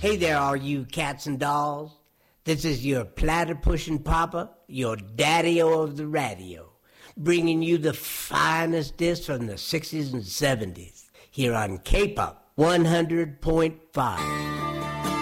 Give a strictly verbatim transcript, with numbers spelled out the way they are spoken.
Hey there, all you cats and dolls. This is your platter-pushing papa, your daddy-o of the radio, bringing you the finest discs from the sixties and seventies here on K-Pop one hundred point five.